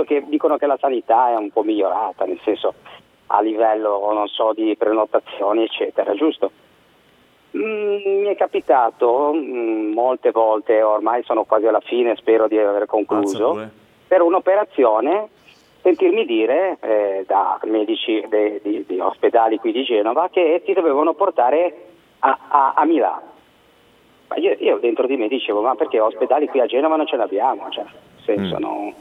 che dicono che la sanità è un po' migliorata, nel senso a livello, non so, di prenotazioni eccetera, giusto? Mi è capitato molte volte, ormai sono quasi alla fine, spero di aver concluso, per un'operazione sentirmi dire da medici di ospedali qui di Genova che ti dovevano portare a Milano. Ma io dentro di me dicevo, ma perché ospedali qui a Genova non ce l'abbiamo? Cioè, nel senso,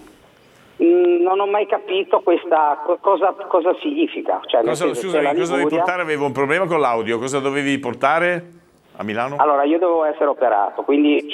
non ho mai capito questa cosa significa. Cioè, Scusami, cosa dovevi portare? Avevo un problema con l'audio, cosa dovevi portare a Milano? Allora, io dovevo essere operato, quindi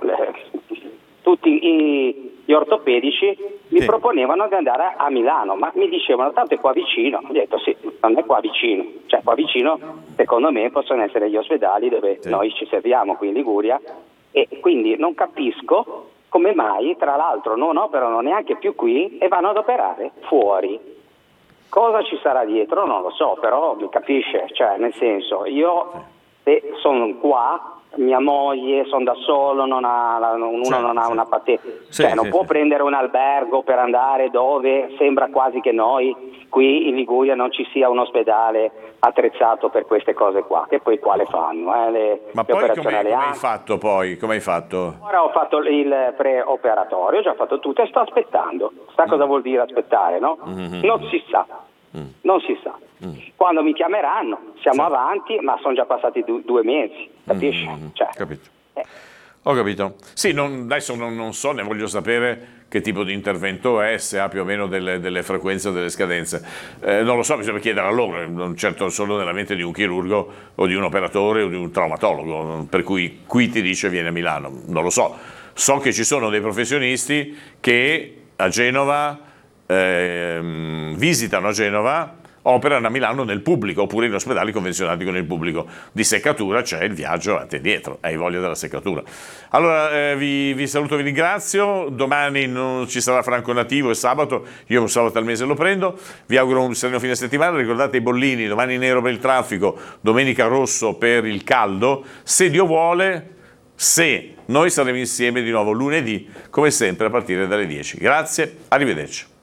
tutti gli ortopedici mi proponevano di andare a Milano, ma mi dicevano tanto è qua vicino. Ho detto sì, non è qua vicino, cioè qua vicino secondo me possono essere gli ospedali dove noi ci serviamo qui in Liguria, e quindi non capisco come mai tra l'altro non operano neanche più qui e vanno ad operare fuori. Cosa ci sarà dietro non lo so, però mi capisce, cioè nel senso io sono qua, mia moglie, sono da solo, non ha una patente, non può prendere un albergo per andare dove sembra quasi che noi qui in Liguria non ci sia un ospedale attrezzato per queste cose qua, che poi quale fanno? Ma poi come hai fatto poi? Come hai fatto? Ora ho fatto il preoperatorio, ho già fatto tutto e sto aspettando. Sa cosa vuol dire aspettare, no? Non si sa. Non si sa. Quando mi chiameranno siamo avanti, ma sono già passati 2 mesi, capisci? Capito. Ho capito. Sì, adesso non so, ne voglio sapere che tipo di intervento è, se ha più o meno delle frequenze o delle scadenze. Non lo so, bisogna chiedere a loro, non certo solo nella mente di un chirurgo o di un operatore o di un traumatologo, per cui qui ti dice vieni a Milano, non lo so. So che ci sono dei professionisti che a Genova visitano a Genova, operano a Milano nel pubblico oppure in ospedali convenzionati con il pubblico. Di seccatura c'è il viaggio avanti e dietro, hai voglia della seccatura. Allora vi saluto, vi ringrazio. Domani non ci sarà Franco Nativo, è sabato, io un sabato al mese lo prendo. Vi auguro un sereno fine settimana, ricordate i bollini, domani nero per il traffico, domenica rosso per il caldo. Se Dio vuole, se noi saremo insieme di nuovo lunedì, come sempre a partire dalle 10. Grazie, arrivederci.